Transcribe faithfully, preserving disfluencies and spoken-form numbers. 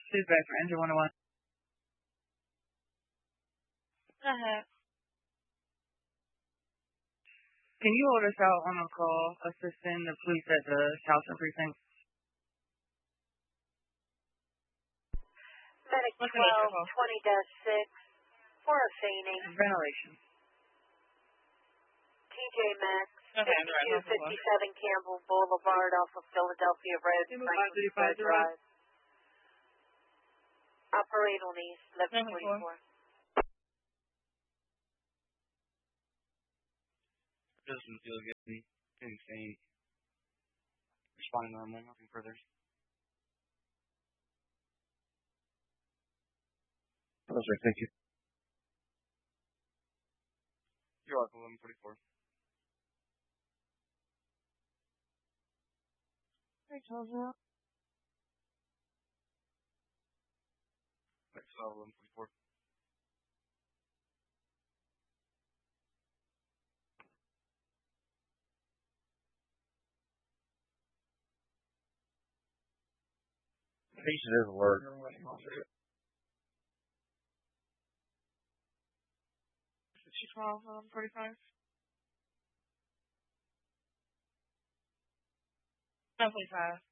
She's back for engine one oh one. Go ahead. Can you hold us out on a call assisting the police at the Charleston precinct? Medic twelve twenty dash six for a fainting. Ventilation. T J Maxx, Okay, fifty-two fifty-seven Campbell Boulevard off of Philadelphia Road, Franklin Square Drive. Operate on East, eleven twenty-four. Doesn't feel good. Getting faint. Responding normal. Nothing further. Pleasure. Thank you. You're welcome. eleven forty-four. Hey, Tulsa. Next level, eleven forty-four. Patient is alert. She twelve, um, forty-five. Seven forty-five.